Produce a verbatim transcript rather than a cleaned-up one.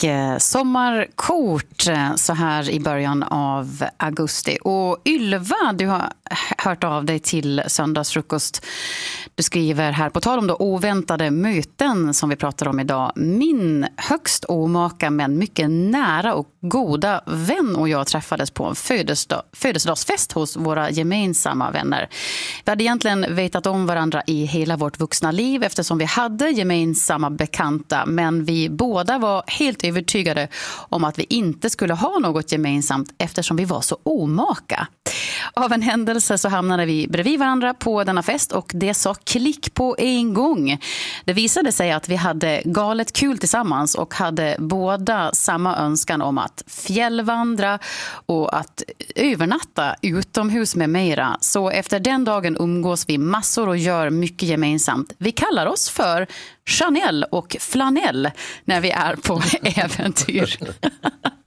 eh, sommarkort eh, så här i början av augusti. Och Ylva, du har hört av dig till Söndagsfrukost. Du skriver här, på tal om då oväntade möten som vi pratar om idag. Min högst omaka men mycket nära och goda vän och jag träffades på en födelsedag, födelsedagsfest hos våra gemensamma vänner. Vi hade egentligen vetat om varandra i hela vårt vuxna liv eftersom vi hade gemensamma bekanta, men vi båda var helt övertygade om att vi inte skulle ha något gemensamt eftersom vi var så omaka. Av en händelse så hamnade vi bredvid varandra på denna fest och det sa klick på en gång. Det visade sig att vi hade galet kul tillsammans och hade båda samma önskan om att fjällvandra och att övernatta utomhus med mera. Så efter den dagen umgås vi massor och gör mycket gemensamt. Vi kallar oss för Chanel och Flanell när vi är på äventyr.